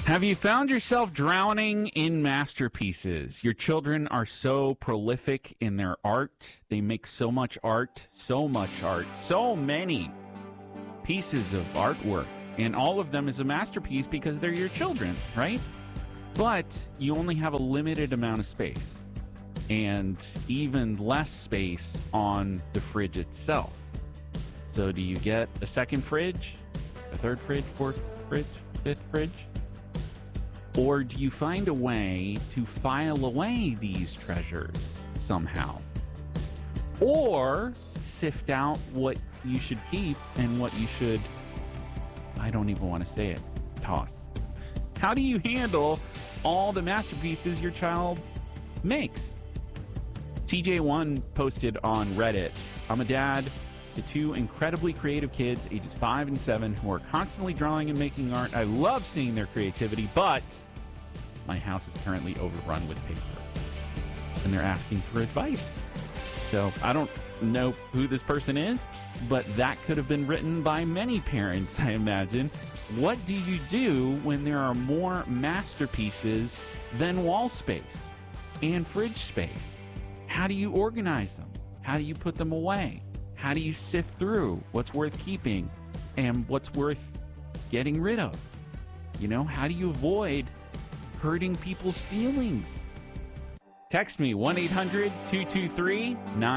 Have you found yourself drowning in masterpieces? Your children are so prolific in their art. They make so much art, so many pieces of artwork. And all of them is a masterpiece because they're your children, right? But you only have a limited amount of space and even less space on the fridge itself. So do you get a second fridge, a third fridge, fourth fridge, fifth fridge? Or do you find a way to file away these treasures somehow? Or sift out what you should keep and what you should, I don't even want to say it, toss. How do you handle all the masterpieces your child makes? TJ1 posted on Reddit, I'm a dad to two incredibly creative kids, ages 5 and 7, who are constantly drawing and making art. I love seeing their creativity, but my house is currently overrun with paper. And they're asking for advice. So I don't know who this person is, but that could have been written by many parents, I imagine. What do you do when there are more masterpieces than wall space and fridge space? How do you organize them? How do you put them away? How do you sift through what's worth keeping and what's worth getting rid of? You know, how do you avoid hurting people's feelings? Text me 1-800-223-9